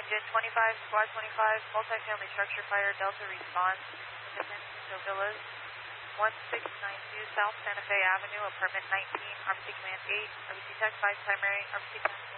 Engine 25, Squad 25, multifamily structure fire, Delta response, Vicente Villas, 1692 South Santa Fe Avenue, apartment 19, RBC Command 8, RBC Tech 5 primary, RBC Tech